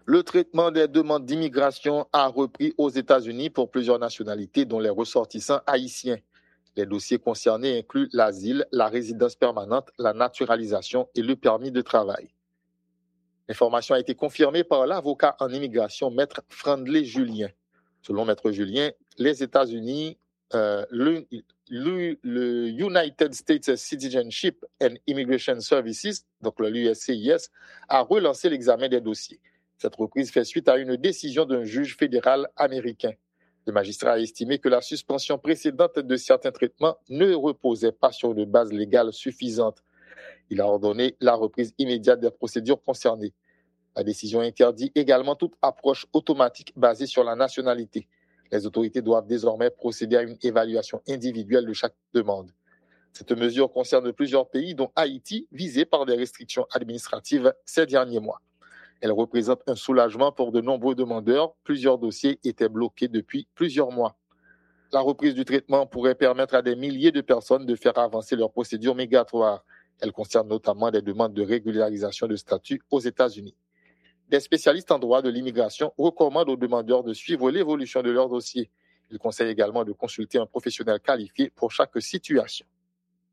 Le traitement des demandes d'immigration a repris aux États-Unis pour plusieurs nationalités, dont les ressortissants haïtiens. Les dossiers concernés incluent l'asile, la résidence permanente, la naturalisation et le permis de travail. L'information a été confirmée par l'avocat en immigration, Maître Friendly Julien. Selon Maître Julien, les États-Unis, le United States Citizenship and Immigration Services, donc le USCIS, a relancé l'examen des dossiers. Cette reprise fait suite à une décision d'un juge fédéral américain. Le magistrat a estimé que la suspension précédente de certains traitements ne reposait pas sur une base légale suffisante. Il a ordonné la reprise immédiate des procédures concernées. La décision interdit également toute approche automatique basée sur la nationalité. Les autorités doivent désormais procéder à une évaluation individuelle de chaque demande. Cette mesure concerne plusieurs pays, dont Haïti, visé par des restrictions administratives ces derniers mois. Elle représente un soulagement pour de nombreux demandeurs. Plusieurs dossiers étaient bloqués depuis plusieurs mois. La reprise du traitement pourrait permettre à des milliers de personnes de faire avancer leurs procédures migratoires. Elle concerne notamment des demandes de régularisation de statut aux États-Unis. Des spécialistes en droit de l'immigration recommandent aux demandeurs de suivre l'évolution de leur dossier. Ils conseillent également de consulter un professionnel qualifié pour chaque situation.